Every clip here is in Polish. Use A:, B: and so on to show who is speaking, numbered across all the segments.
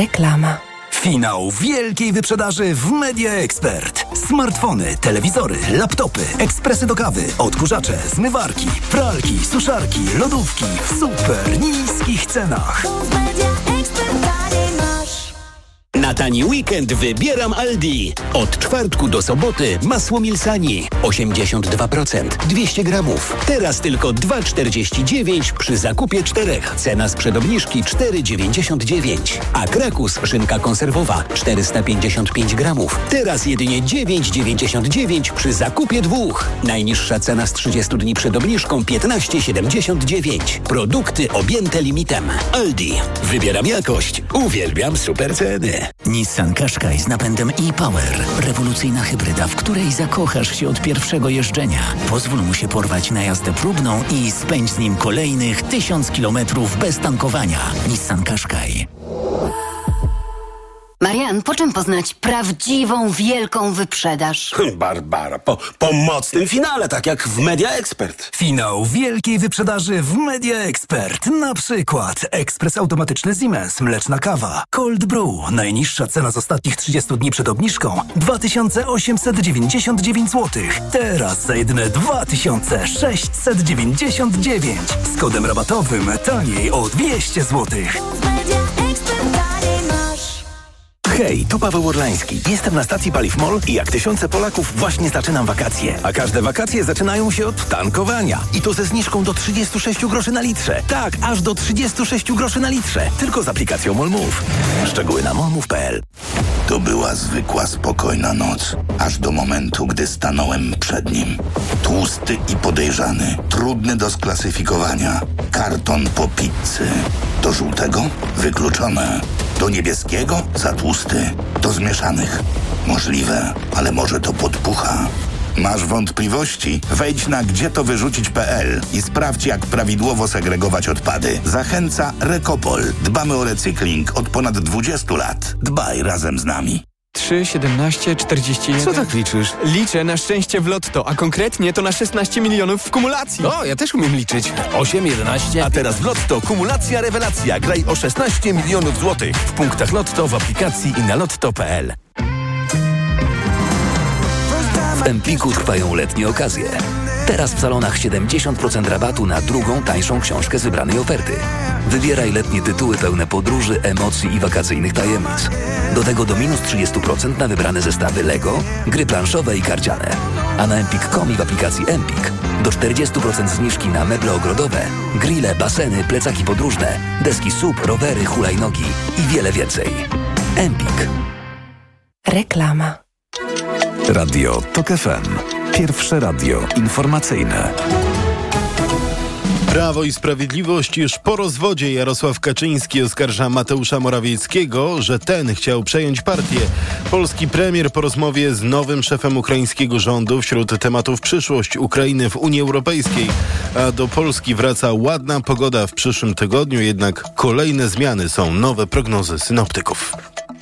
A: Reklama.
B: Finał wielkiej wyprzedaży w Media Expert. Smartfony, telewizory, laptopy, ekspresy do kawy, odkurzacze, zmywarki, pralki, suszarki, lodówki w super niskich cenach.
C: Na tani weekend wybieram Aldi. Od czwartku do soboty masło Milsani 82%, 200 gramów. Teraz tylko 2,49 przy zakupie 4. Cena sprzed obniżki 4,99. A Krakus szynka konserwowa 455 gramów. Teraz jedynie 9,99 przy zakupie 2. Najniższa cena z 30 dni przed obniżką 15,79. Produkty objęte limitem. Aldi. Wybieram jakość. Uwielbiam super ceny.
D: Nissan Qashqai z napędem e-Power. Rewolucyjna hybryda, w której zakochasz się od pierwszego jeżdżenia. Pozwól mu się porwać na jazdę próbną i spędź z nim kolejnych 1000 kilometrów bez tankowania. Nissan Qashqai.
E: Marian, po czym poznać prawdziwą, wielką wyprzedaż?
F: Barbara, po mocnym finale, tak jak w Media Expert.
B: Finał wielkiej wyprzedaży w Media Expert. Na przykład ekspres automatyczny Siemens, mleczna kawa, Cold Brew. Najniższa cena z ostatnich 30 dni przed obniżką 2899 zł. Teraz za jedyne 2699. Z kodem rabatowym taniej o 200 zł.
G: Hej, tu Paweł Orlański. Jestem na stacji Paliw MOL i jak tysiące Polaków właśnie zaczynam wakacje. A każde wakacje zaczynają się od tankowania. I to ze zniżką do 36 groszy na litrze. Tak, aż do 36 groszy na litrze. Tylko z aplikacją MOL Move. Szczegóły na molmove.pl.
H: To była zwykła, spokojna noc. Aż do momentu, gdy stanąłem przed nim. Tłusty i podejrzany. Trudny do sklasyfikowania. Karton po pizzy. Do żółtego? Wykluczone. Do niebieskiego? Za tłusty. Do zmieszanych? Możliwe, ale może to podpucha. Masz wątpliwości? Wejdź na gdzietowyrzucić.pl i sprawdź, jak prawidłowo segregować odpady. Zachęca Recopol. Dbamy o recykling od ponad 20 lat. Dbaj razem z nami.
I: 3, 17, 41...
J: Co tak liczysz?
I: Liczę na szczęście w lotto, a konkretnie to na 16 milionów w kumulacji.
J: O, ja też umiem liczyć. 8, 11...
G: A teraz w Lotto kumulacja rewelacja. Graj o 16 milionów złotych. W punktach Lotto, w aplikacji i na lotto.pl.
K: W Empiku trwają letnie okazje. Teraz w salonach 70% rabatu na drugą, tańszą książkę z wybranej oferty. Wybieraj letnie tytuły pełne podróży, emocji i wakacyjnych tajemnic. Do tego do minus 30% na wybrane zestawy Lego, gry planszowe i karciane. A na empik.com i w aplikacji Empik do 40% zniżki na meble ogrodowe, grille, baseny, plecaki podróżne, deski SUP, rowery, hulajnogi i wiele więcej. Empik.
A: Reklama.
L: Radio TOK FM. Pierwsze radio informacyjne.
M: Prawo i Sprawiedliwość już po rozwodzie. Jarosław Kaczyński oskarża Mateusza Morawieckiego, że ten chciał przejąć partię. Polski premier po rozmowie z nowym szefem ukraińskiego rządu wśród tematów przyszłość Ukrainy w Unii Europejskiej. A do Polski wraca ładna pogoda w przyszłym tygodniu, jednak kolejne zmiany, są nowe prognozy synoptyków.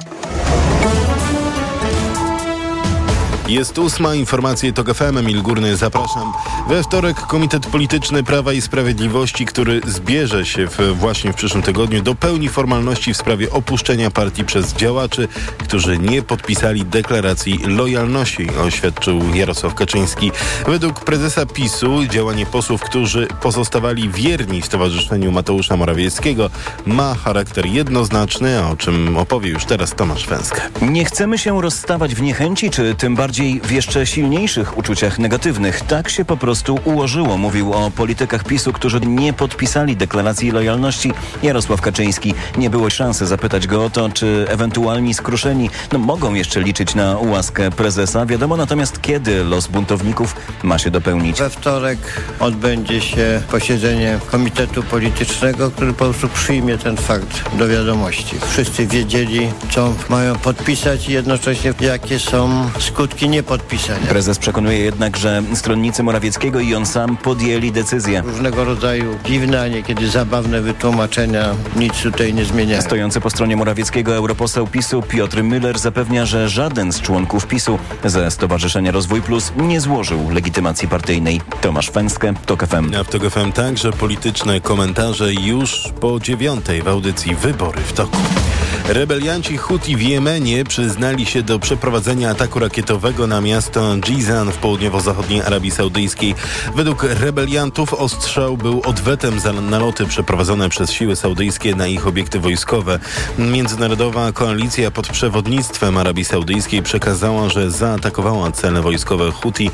M: Jest 8. Informacje TOK FM. Emil Górny, zapraszam. We wtorek Komitet Polityczny Prawa i Sprawiedliwości, który zbierze się właśnie w przyszłym tygodniu, dopełni formalności w sprawie opuszczenia partii przez działaczy, którzy nie podpisali deklaracji lojalności, oświadczył Jarosław Kaczyński. Według prezesa PiS-u działanie posłów, którzy pozostawali wierni Stowarzyszeniu Mateusza Morawieckiego, ma charakter jednoznaczny, o czym opowie już teraz Tomasz Węskę.
N: Nie chcemy się rozstawać w niechęci, czy tym bardziej w jeszcze silniejszych uczuciach negatywnych. Tak się po prostu ułożyło, mówił o politykach PiS-u, którzy nie podpisali deklaracji lojalności Jarosław Kaczyński. Nie było szansy zapytać go o to, czy ewentualni skruszeni mogą jeszcze liczyć na łaskę prezesa. Wiadomo natomiast, kiedy los buntowników ma się dopełnić.
O: We wtorek odbędzie się posiedzenie Komitetu Politycznego, który po prostu przyjmie ten fakt do wiadomości. Wszyscy wiedzieli, co mają podpisać i jednocześnie jakie są skutki niepodpisania.
N: Prezes przekonuje jednak, że stronnicy Morawieckiego i on sam podjęli decyzję.
O: Różnego rodzaju dziwne, a niekiedy zabawne wytłumaczenia nic tutaj nie zmieniają.
N: Stojący po stronie Morawieckiego europoseł PiS-u Piotr Müller zapewnia, że żaden z członków PiS-u ze Stowarzyszenia Rozwój Plus nie złożył legitymacji partyjnej. Tomasz Węskę, TOK FM.
M: A w TOK FM także polityczne komentarze już po 9:00 w audycji Wybory w toku. Rebelianci Huti w Jemenie przyznali się do przeprowadzenia ataku rakietowego na miasto Jizan w południowo-zachodniej Arabii Saudyjskiej. Według rebeliantów ostrzał był odwetem za naloty przeprowadzone przez siły saudyjskie na ich obiekty wojskowe. Międzynarodowa koalicja pod przewodnictwem Arabii Saudyjskiej przekazała, że zaatakowała cele wojskowe Huti.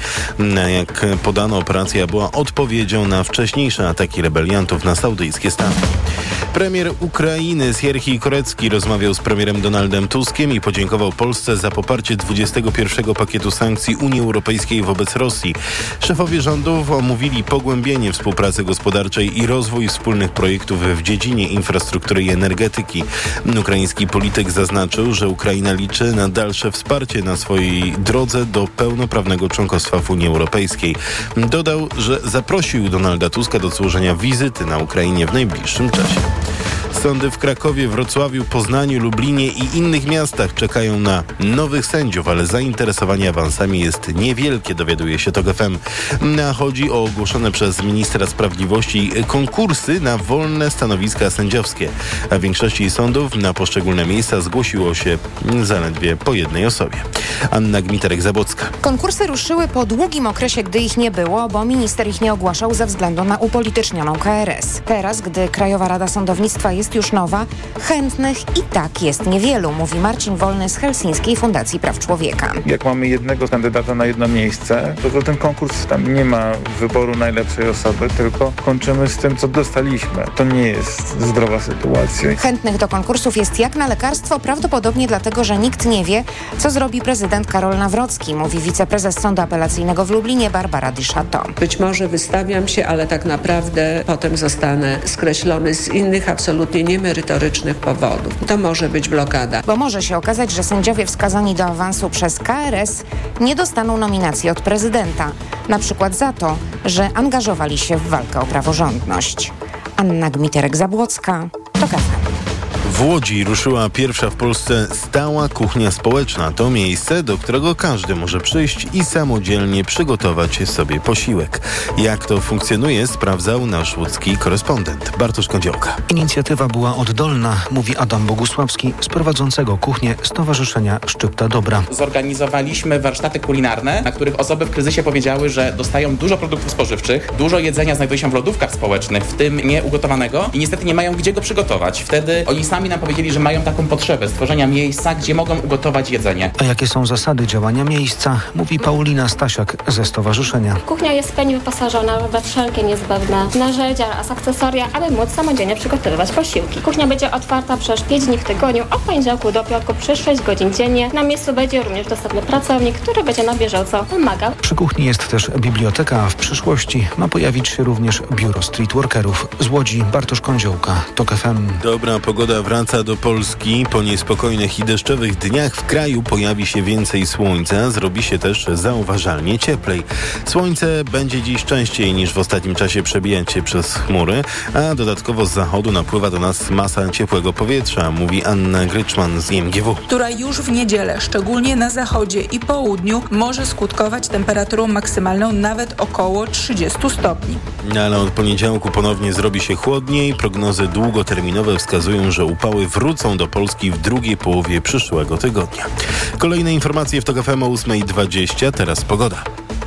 M: Jak podano, operacja była odpowiedzią na wcześniejsze ataki rebeliantów na saudyjskie stany. Premier Ukrainy Sierhij Korecki rozmawiał z premierem Donaldem Tuskiem i podziękował Polsce za poparcie 21 pakietu sankcji Unii Europejskiej wobec Rosji. Szefowie rządów omówili pogłębienie współpracy gospodarczej i rozwój wspólnych projektów w dziedzinie infrastruktury i energetyki. Ukraiński polityk zaznaczył, że Ukraina liczy na dalsze wsparcie na swojej drodze do pełnoprawnego członkostwa w Unii Europejskiej. Dodał, że zaprosił Donalda Tuska do złożenia wizyty na Ukrainie w najbliższym czasie. Sądy w Krakowie, Wrocławiu, Poznaniu, Lublinie i innych miastach czekają na nowych sędziów, ale zainteresowanie awansami jest niewielkie, dowiaduje się TOK FM. Chodzi o ogłoszone przez ministra sprawiedliwości konkursy na wolne stanowiska sędziowskie. A w większości sądów na poszczególne miejsca zgłosiło się zaledwie po jednej osobie. Anna Gmiterek-Zabłocka.
P: Konkursy ruszyły po długim okresie, gdy ich nie było, bo minister ich nie ogłaszał ze względu na upolitycznioną KRS. Teraz, gdy Krajowa Rada Sądownictwa jest już nowa, chętnych i tak jest niewielu, mówi Marcin Wolny z Helsińskiej Fundacji Praw Człowieka.
Q: Jak mamy jednego kandydata na jedno miejsce, to ten konkurs tam nie ma wyboru najlepszej osoby, tylko kończymy z tym, co dostaliśmy. To nie jest zdrowa sytuacja.
P: Chętnych do konkursów jest jak na lekarstwo, prawdopodobnie dlatego, że nikt nie wie, co zrobi prezydent Karol Nawrocki, mówi wiceprezes Sądu Apelacyjnego w Lublinie Barbara Di-Chateau.
R: Być może wystawiam się, ale tak naprawdę potem zostanę skreślony z innych absolutnie niemerytorycznych powodów. To może być blokada.
P: Bo może się okazać, że sędziowie wskazani do awansu przez KRS nie dostaną nominacji od prezydenta. Na przykład za to, że angażowali się w walkę o praworządność. Anna Gmiterek-Zabłocka, TOK FM.
M: W Łodzi ruszyła pierwsza w Polsce stała kuchnia społeczna. To miejsce, do którego każdy może przyjść i samodzielnie przygotować sobie posiłek. Jak to funkcjonuje, sprawdzał nasz łódzki korespondent Bartosz Kądziołka.
S: Inicjatywa była oddolna, mówi Adam Bogusławski z prowadzącego kuchnię Stowarzyszenia Szczypta Dobra.
T: Zorganizowaliśmy warsztaty kulinarne, na których osoby w kryzysie powiedziały, że dostają dużo produktów spożywczych, dużo jedzenia znajduje się w lodówkach społecznych, w tym nieugotowanego i niestety nie mają gdzie go przygotować. Wtedy oni sami nam powiedzieli, że mają taką potrzebę stworzenia miejsca, gdzie mogą ugotować jedzenie.
S: A jakie są zasady działania miejsca, mówi Paulina Stasiak ze stowarzyszenia.
U: Kuchnia jest w pełni wyposażona we wszelkie niezbędne narzędzia oraz akcesoria, aby móc samodzielnie przygotowywać posiłki. Kuchnia będzie otwarta przez 5 dni w tygodniu, od poniedziałku do piątku przez 6 godzin dziennie. Na miejscu będzie również dostępny pracownik, który będzie na bieżąco pomagał.
S: Przy kuchni jest też biblioteka, a w przyszłości ma pojawić się również biuro streetworkerów. Z Łodzi Bartosz Kądziołka, TOK FM.
M: Dobra pogoda wraca do Polski. Po niespokojnych i deszczowych dniach w kraju pojawi się więcej słońca. Zrobi się też zauważalnie cieplej. Słońce będzie dziś częściej niż w ostatnim czasie przebijać się przez chmury, a dodatkowo z zachodu napływa do nas masa ciepłego powietrza, mówi Anna Gryczman z IMGW.
V: Która już w niedzielę, szczególnie na zachodzie i południu, może skutkować temperaturą maksymalną nawet około 30 stopni.
M: Ale od poniedziałku ponownie zrobi się chłodniej. Prognozy długoterminowe wskazują, że upały wrócą do Polski w drugiej połowie przyszłego tygodnia. Kolejne informacje w TOK FM o 8:20. Teraz pogoda.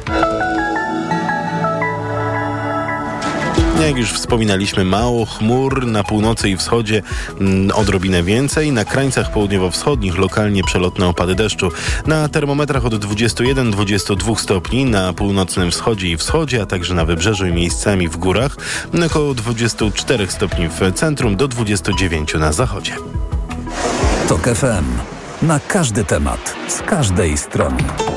M: Jak już wspominaliśmy, mało chmur, na północy i wschodzie odrobinę więcej, na krańcach południowo-wschodnich lokalnie przelotne opady deszczu. Na termometrach od 21-22 stopni na północnym wschodzie i wschodzie, a także na wybrzeżu i miejscami w górach, około 24 stopni w centrum do 29 na zachodzie.
L: TOK FM. Na każdy temat, z każdej strony.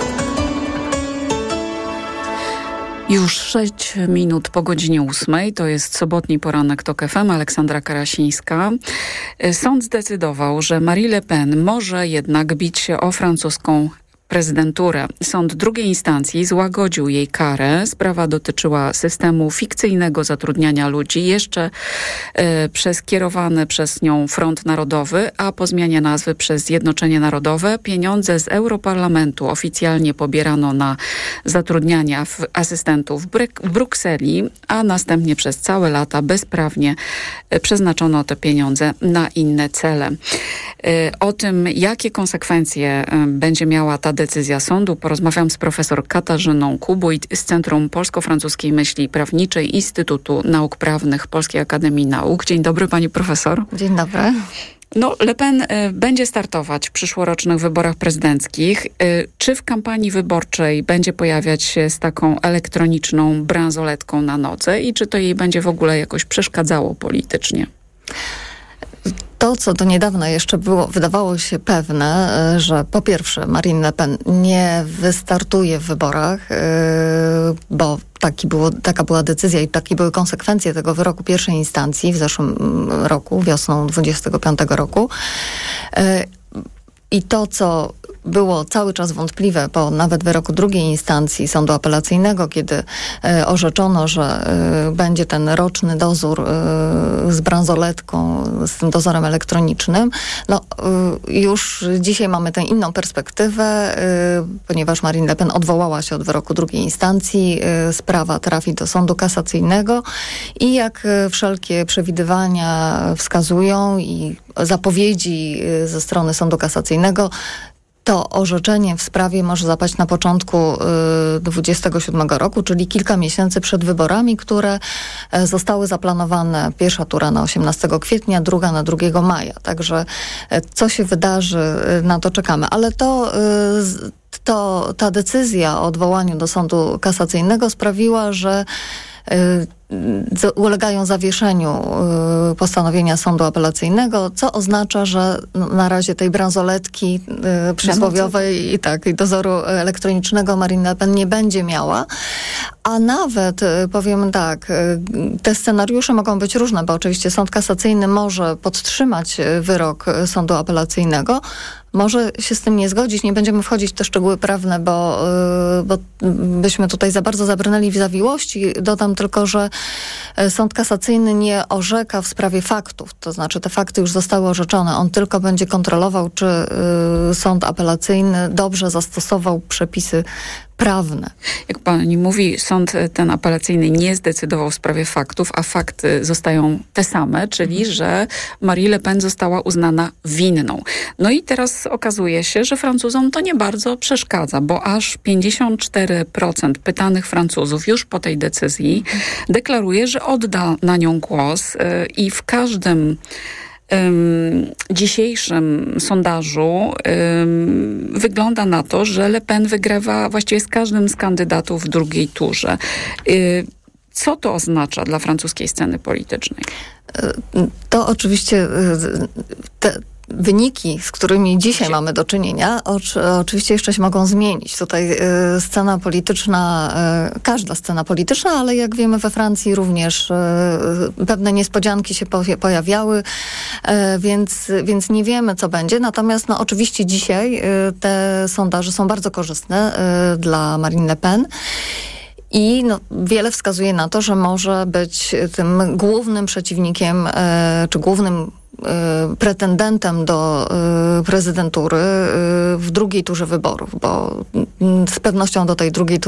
W: Już 6 minut po godzinie 8. To jest sobotni poranek TOK FM. Aleksandra Karasińska. Sąd zdecydował, że Marie Le Pen może jednak bić się o francuską prezydenturę. Sąd drugiej instancji złagodził jej karę. Sprawa dotyczyła systemu fikcyjnego zatrudniania ludzi, jeszcze przez kierowany przez nią Front Narodowy, a po zmianie nazwy przez Zjednoczenie Narodowe pieniądze z Europarlamentu oficjalnie pobierano na zatrudniania asystentów w Brukseli, a następnie przez całe lata bezprawnie przeznaczono te pieniądze na inne cele. O tym, jakie konsekwencje będzie miała ta decyzja sądu, porozmawiam z profesor Katarzyną Kubujt z Centrum Polsko-Francuskiej Myśli Prawniczej Instytutu Nauk Prawnych Polskiej Akademii Nauk. Dzień dobry, pani profesor.
C: Dzień dobry.
W: No, Le Pen będzie startować w przyszłorocznych wyborach prezydenckich. Czy w kampanii wyborczej będzie pojawiać się z taką elektroniczną bransoletką na nodze i czy to jej będzie w ogóle jakoś przeszkadzało politycznie?
C: To, co do niedawna jeszcze wydawało się pewne, że po pierwsze Marine Le Pen nie wystartuje w wyborach, bo taka była decyzja i takie były konsekwencje tego wyroku pierwszej instancji w zeszłym roku, wiosną 25 roku. I to, co było cały czas wątpliwe po nawet wyroku drugiej instancji sądu apelacyjnego, kiedy orzeczono, że będzie ten roczny dozór z bransoletką, z tym dozorem elektronicznym. No, już dzisiaj mamy tę inną perspektywę, ponieważ Marine Le Pen odwołała się od wyroku drugiej instancji. Sprawa trafi do sądu kasacyjnego i jak wszelkie przewidywania wskazują i zapowiedzi ze strony sądu kasacyjnego, to orzeczenie w sprawie może zapaść na początku 27 roku, czyli kilka miesięcy przed wyborami, które zostały zaplanowane. Pierwsza tura na 18 kwietnia, druga na 2 maja. Także co się wydarzy, na to czekamy. Ale ta decyzja o odwołaniu do sądu kasacyjnego sprawiła, że ulegają zawieszeniu postanowienia sądu apelacyjnego, co oznacza, że na razie tej bransoletki przysłowiowej i dozoru elektronicznego Marine Le Pen nie będzie miała. A nawet, powiem tak, te scenariusze mogą być różne, bo oczywiście sąd kasacyjny może podtrzymać wyrok sądu apelacyjnego, może się z tym nie zgodzić. Nie będziemy wchodzić w te szczegóły prawne, bo byśmy tutaj za bardzo zabrnęli w zawiłości. Dodam tylko, że sąd kasacyjny nie orzeka w sprawie faktów. To znaczy te fakty już zostały orzeczone. On tylko będzie kontrolował, czy sąd apelacyjny dobrze zastosował przepisy prawne.
W: Jak pani mówi, sąd ten apelacyjny nie zdecydował w sprawie faktów, a fakty zostają te same, czyli że Marine Le Pen została uznana winną. No i teraz okazuje się, że Francuzom to nie bardzo przeszkadza, bo aż 54% pytanych Francuzów już po tej decyzji deklaruje, że odda na nią głos i w każdym dzisiejszym sondażu wygląda na to, że Le Pen wygrywa właściwie z każdym z kandydatów w drugiej turze. Co to oznacza dla francuskiej sceny politycznej?
C: To oczywiście wyniki, z którymi dzisiaj mamy do czynienia, oczywiście jeszcze się mogą zmienić. Tutaj scena polityczna, każda scena polityczna, ale jak wiemy we Francji również pewne niespodzianki się pojawiały, więc nie wiemy, co będzie. Natomiast oczywiście dzisiaj te sondaże są bardzo korzystne dla Marine Le Pen. I wiele wskazuje na to, że może być tym głównym przeciwnikiem, czy głównym pretendentem do prezydentury w drugiej turze wyborów, bo z pewnością do tej drugiej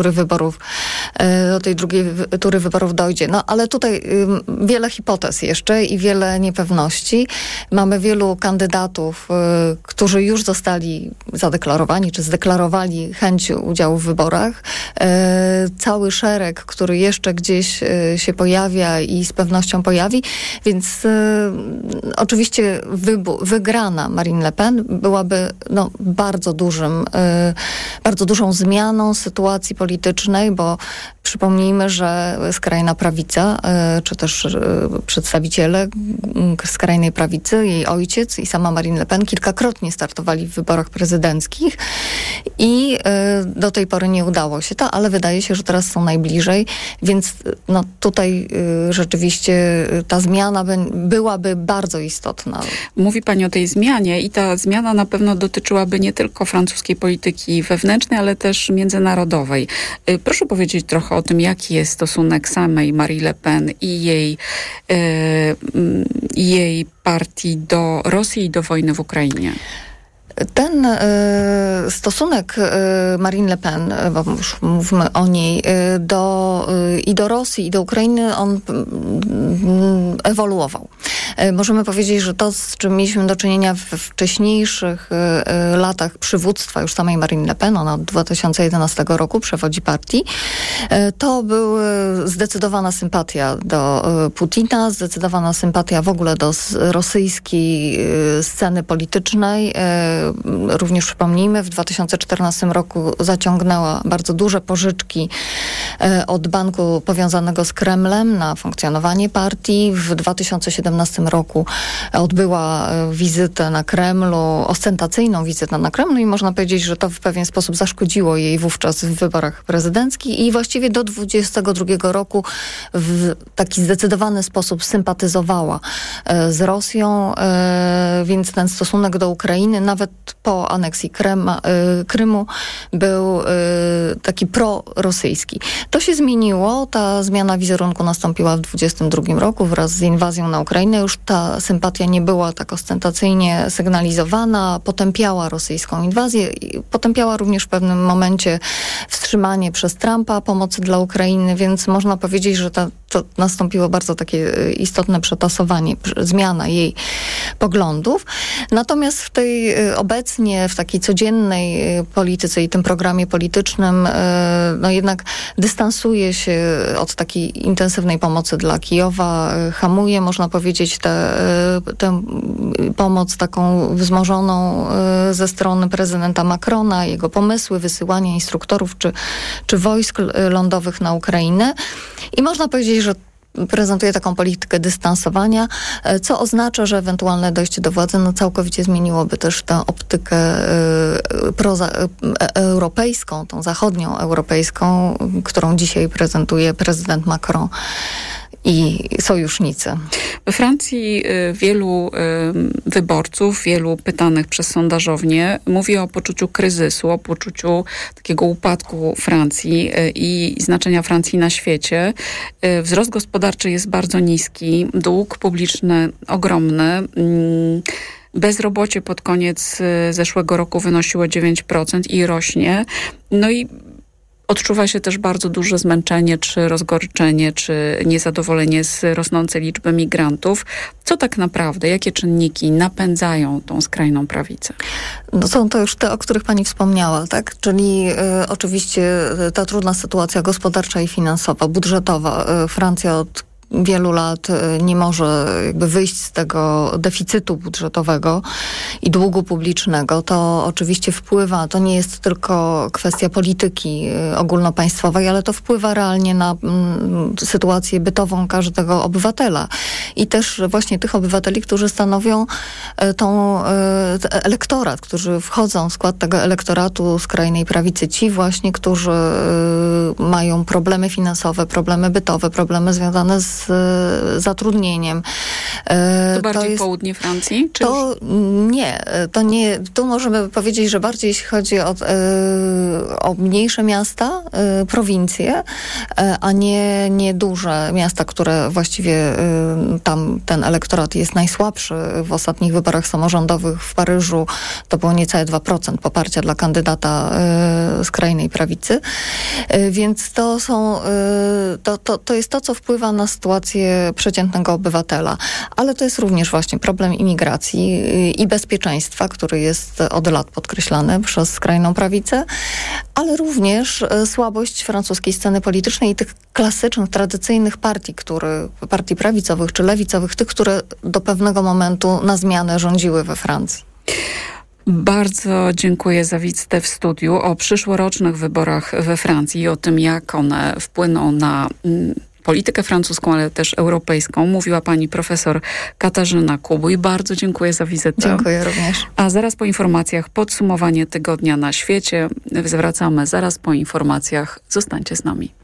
C: tury wyborów dojdzie. Ale tutaj wiele hipotez jeszcze i wiele niepewności. Mamy wielu kandydatów, którzy już zostali zadeklarowani, czy zdeklarowali chęć udziału w wyborach. Cały szereg, który jeszcze gdzieś się pojawia i z pewnością pojawi, więc oczywiście wygrana Marine Le Pen byłaby bardzo dużą zmianą sytuacji politycznej, bo przypomnijmy, że skrajna prawica, czy też przedstawiciele skrajnej prawicy, jej ojciec i sama Marine Le Pen kilkakrotnie startowali w wyborach prezydenckich i do tej pory nie udało się to, ale wydaje się, że teraz są najbliżej, więc tutaj rzeczywiście ta zmiana byłaby bardzo istotna.
W: Mówi pani o tej zmianie i ta zmiana na pewno dotyczyłaby nie tylko francuskiej polityki wewnętrznej, ale też międzynarodowej. Proszę powiedzieć trochę o tym, jaki jest stosunek samej Marine Le Pen i jej partii do Rosji i do wojny w Ukrainie.
C: Ten stosunek Marine Le Pen, bo już mówimy o niej, do Rosji i do Ukrainy, on ewoluował. Możemy powiedzieć, że to, z czym mieliśmy do czynienia we wcześniejszych latach przywództwa już samej Marine Le Pen, ona od 2011 roku przewodzi partii, to była zdecydowana sympatia do Putina, zdecydowana sympatia w ogóle do rosyjskiej sceny politycznej. Również przypomnijmy, w 2014 roku zaciągnęła bardzo duże pożyczki od banku powiązanego z Kremlem na funkcjonowanie partii. W 2017 roku odbyła wizytę na Kremlu, ostentacyjną wizytę na Kremlu i można powiedzieć, że to w pewien sposób zaszkodziło jej wówczas w wyborach prezydenckich i właściwie do 2022 roku w taki zdecydowany sposób sympatyzowała z Rosją, więc ten stosunek do Ukrainy nawet po aneksji Krymu był taki prorosyjski. To się zmieniło, ta zmiana wizerunku nastąpiła w 2022 roku wraz z inwazją na Ukrainę. Już ta sympatia nie była tak ostentacyjnie sygnalizowana, potępiała rosyjską inwazję i potępiała również w pewnym momencie wstrzymanie przez Trumpa pomocy dla Ukrainy, więc można powiedzieć, że to nastąpiło bardzo takie istotne przetasowanie, zmiana jej poglądów. Natomiast obecnie w takiej codziennej polityce i tym programie politycznym jednak dystansuje się od takiej intensywnej pomocy dla Kijowa, hamuje, można powiedzieć, tę pomoc taką wzmożoną ze strony prezydenta Macrona, jego pomysły, wysyłania instruktorów czy wojsk lądowych na Ukrainę. I można powiedzieć, że prezentuje taką politykę dystansowania, co oznacza, że ewentualne dojście do władzy całkowicie zmieniłoby też tę optykę europejską, tą zachodnią europejską, którą dzisiaj prezentuje prezydent Macron i sojusznicy.
W: We Francji wielu wyborców, wielu pytanych przez sondażownie mówi o poczuciu kryzysu, o poczuciu takiego upadku Francji i znaczenia Francji na świecie. Wzrost gospodarczy jest bardzo niski, dług publiczny ogromny. Bezrobocie pod koniec zeszłego roku wynosiło 9% i rośnie. No i odczuwa się też bardzo duże zmęczenie, czy rozgorczenie, czy niezadowolenie z rosnącej liczby migrantów. Co tak naprawdę, jakie czynniki napędzają tą skrajną prawicę?
C: No są to już te, o których pani wspomniała, tak? Czyli oczywiście ta trudna sytuacja gospodarcza i finansowa, budżetowa. Francja od wielu lat nie może wyjść z tego deficytu budżetowego i długu publicznego. To oczywiście wpływa, to nie jest tylko kwestia polityki ogólnopaństwowej, ale to wpływa realnie na sytuację bytową każdego obywatela. I też właśnie tych obywateli, którzy stanowią elektorat, którzy wchodzą w skład tego elektoratu skrajnej prawicy. Ci właśnie, którzy mają problemy finansowe, problemy bytowe, problemy związane z zatrudnieniem.
W: To bardziej południe Francji? Czy
C: nie. Tu możemy powiedzieć, że bardziej jeśli chodzi o mniejsze miasta, prowincje, a nie duże miasta, które właściwie tam ten elektorat jest najsłabszy. W ostatnich wyborach samorządowych w Paryżu to było niecałe 2% poparcia dla kandydata skrajnej prawicy. Więc to jest to, co wpływa na sytuację przeciętnego obywatela. Ale to jest również właśnie problem imigracji i bezpieczeństwa, który jest od lat podkreślany przez skrajną prawicę, ale również słabość francuskiej sceny politycznej i tych klasycznych, tradycyjnych partii prawicowych czy lewicowych, tych, które do pewnego momentu na zmianę rządziły we Francji.
W: Bardzo dziękuję za wizytę w studiu. O przyszłorocznych wyborach we Francji i o tym, jak one wpłyną na politykę francuską, ale też europejską. Mówiła pani profesor Katarzyna Kubuj. Bardzo dziękuję za wizytę.
C: Dziękuję również.
W: A zaraz po informacjach podsumowanie tygodnia na świecie. Zwracamy zaraz po informacjach. Zostańcie z nami.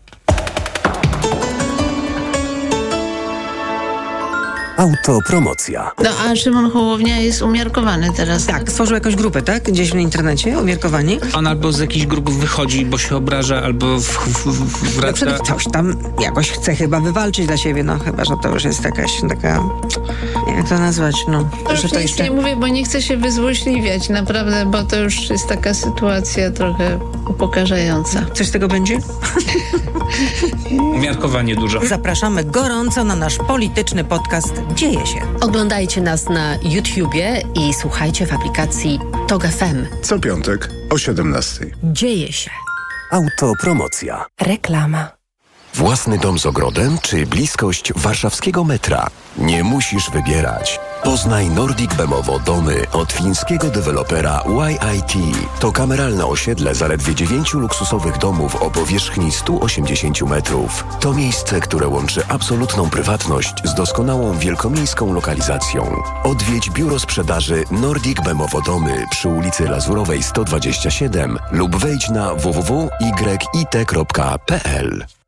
L: Autopromocja.
D: No a Szymon Hołownia jest umiarkowany teraz.
E: Tak, stworzył jakąś grupę, tak? Gdzieś w internecie, umiarkowani. On albo z jakichś grup wychodzi, bo się obraża, albo wraca. Coś tam jakoś chce chyba wywalczyć dla siebie, no chyba, że to już jest jakaś taka, jak to nazwać, no.
D: To już nic nie mówię, bo nie chcę się wyzłośliwiać, naprawdę, bo to już jest taka sytuacja trochę upokarzająca.
E: Coś z tego będzie? Umiarkowanie dużo.
B: Zapraszamy gorąco na nasz polityczny podcast Dzieje się.
A: Oglądajcie nas na YouTubie i słuchajcie w aplikacji TOG FM.
F: Co piątek o 17:00.
A: Dzieje się.
L: Autopromocja.
A: Reklama.
H: Własny dom z ogrodem czy bliskość warszawskiego metra? Nie musisz wybierać. Poznaj Nordic Bemowo domy od fińskiego dewelopera YIT. To kameralne osiedle zaledwie 9 luksusowych domów o powierzchni 180 metrów. To miejsce, które łączy absolutną prywatność z doskonałą wielkomiejską lokalizacją. Odwiedź biuro sprzedaży Nordic Bemowo domy przy ulicy Lazurowej 127 lub wejdź na www.yit.pl.